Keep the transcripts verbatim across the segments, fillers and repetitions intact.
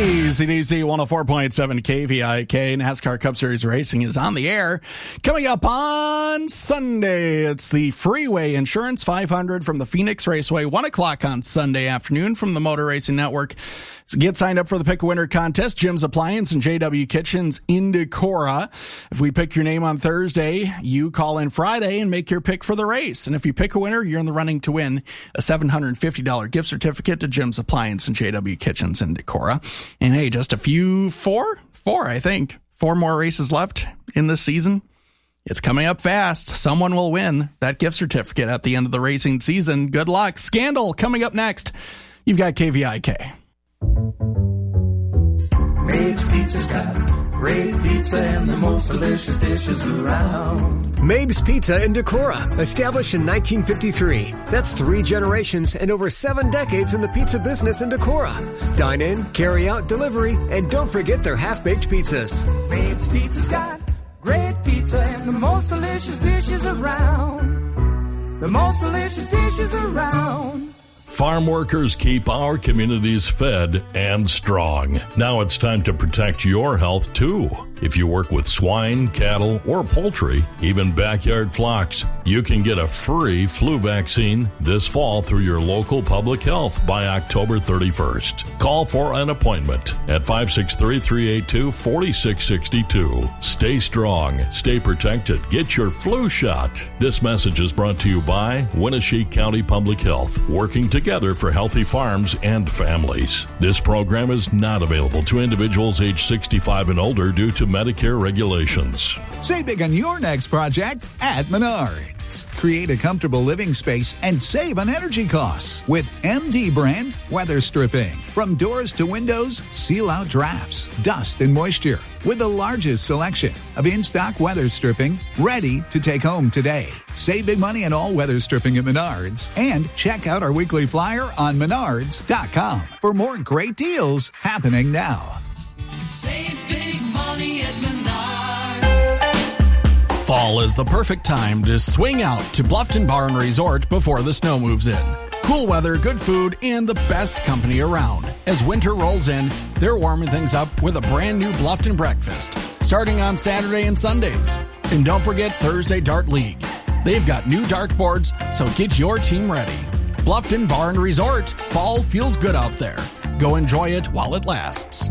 Easy D C one oh four point seven K V I K. NASCAR Cup Series racing is on the air. Coming up on Sunday, it's the Freeway Insurance five hundred from the Phoenix Raceway, one o'clock on Sunday afternoon from the Motor Racing Network. So get signed up for the Pick a Winner contest, Jim's Appliance and J W Kitchens in Decorah. If we pick your name on Thursday, you call in Friday and make your pick for the race. And if you pick a winner, you're in the running to win a seven hundred fifty dollars gift certificate to Jim's Appliance and J W Kitchens in Decorah. And hey, just a few, four, four, I think, four more races left in this season. It's coming up fast. Someone will win that gift certificate at the end of the racing season. Good luck. Scandal coming up next. You've got K V I K. Maeve's Pizza's got great pizza and the most delicious dishes around. Maeve's Pizza in Decorah, established in nineteen fifty-three. That's three generations and over seven decades in the pizza business in Decorah. Dine in, carry out, delivery, and don't forget their half-baked pizzas. Maeve's Pizza's got great pizza and the most delicious dishes around. The most delicious dishes around. Farm workers keep our communities fed and strong. Now it's time to protect your health, too. If you work with swine, cattle, or poultry, even backyard flocks, you can get a free flu vaccine this fall through your local public health by October thirty-first. Call for an appointment at five six three, three eight two, four six six two. Stay strong, stay protected, get your flu shot. This message is brought to you by Winneshiek County Public Health, working together for healthy farms and families. This program is not available to individuals age sixty-five and older due to Medicare regulations. Save big on your next project at Menards. Create a comfortable living space and save on energy costs with M D brand weather stripping. From doors to windows, seal out drafts, dust, and moisture with the largest selection of in-stock weather stripping ready to take home today. Save big money on all weather stripping at Menards and check out our weekly flyer on menards dot com for more great deals happening now. Save big money at Menards. Fall is the perfect time to swing out to Bluffton Bar and Resort before the snow moves in. Cool weather, good food, and the best company around. As winter rolls in, they're warming things up with a brand new Bluffton breakfast, starting on Saturday and Sundays. And don't forget Thursday Dart League. They've got new dartboards, so get your team ready. Bluffton Bar and Resort. Fall feels good out there. Go enjoy it while it lasts.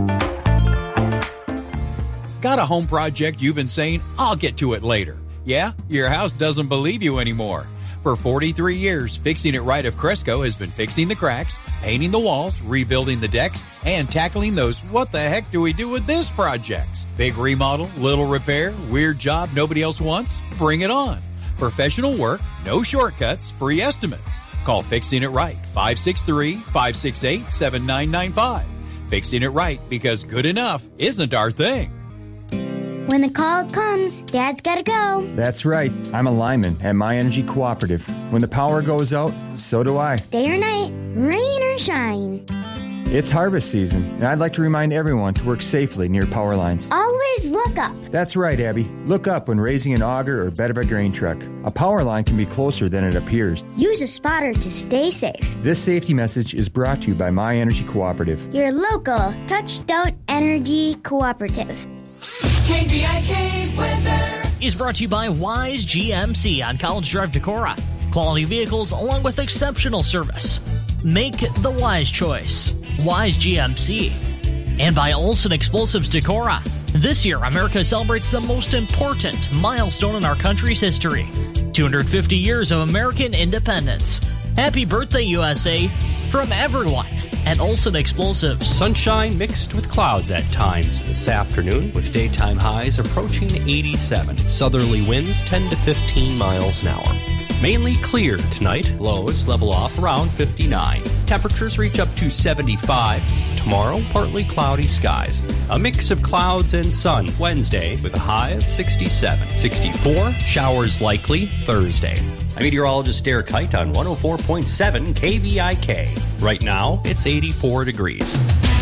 Got a home project you've been saying, I'll get to it later. Yeah, your house doesn't believe you anymore. For forty-three years, Fixing It Right of Cresco has been fixing the cracks, painting the walls, rebuilding the decks, and tackling those what the heck do we do with this projects. Big remodel, little repair, weird job nobody else wants? Bring it on. Professional work, no shortcuts, free estimates. Call Fixing It Right, five six three, five six eight, seven nine nine five. Fixing It Right, because good enough isn't our thing. When the call comes, Dad's gotta go. That's right. I'm a lineman at My Energy Cooperative. When the power goes out, so do I. Day or night, rain or shine. It's harvest season, and I'd like to remind everyone to work safely near power lines. Always look up. That's right, Abby. Look up when raising an auger or bed of a grain truck. A power line can be closer than it appears. Use a spotter to stay safe. This safety message is brought to you by My Energy Cooperative. Your local Touchstone Energy Cooperative. K V I K weather is brought to you by Wise G M C on College Drive, Decorah. Quality vehicles along with exceptional service. Make the wise choice. Wise G M C. And by Olson Explosives, Decorah. This year, America celebrates the most important milestone in our country's history. two hundred fifty years of American independence. Happy birthday, U S A, from everyone at Olson Explosives. Sunshine mixed with clouds at times this afternoon, with daytime highs approaching eighty-seven. Southerly winds ten to fifteen miles an hour. Mainly clear tonight. Lows level off around fifty-nine. Temperatures reach up to seventy-five. Tomorrow, partly cloudy skies. A mix of clouds and sun Wednesday with a high of sixty-seven. sixty-four, showers likely Thursday. I'm meteorologist Derek Height on one oh four point seven K V I K. Right now, it's eighty-four degrees.